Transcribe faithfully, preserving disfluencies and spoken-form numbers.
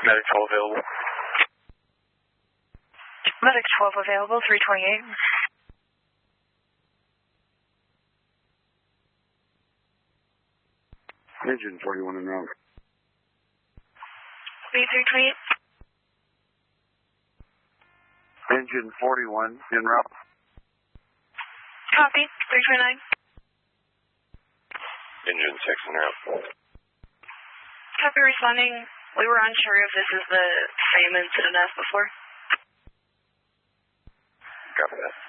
Medic twelve available. Medic twelve available, three twenty-eight. Engine forty-one en route. B three twenty-eight. Engine forty-one en route. Copy, three twenty-nine. Engine six en route. Copy, responding. We were unsure if this is the same incident as before. Copy that.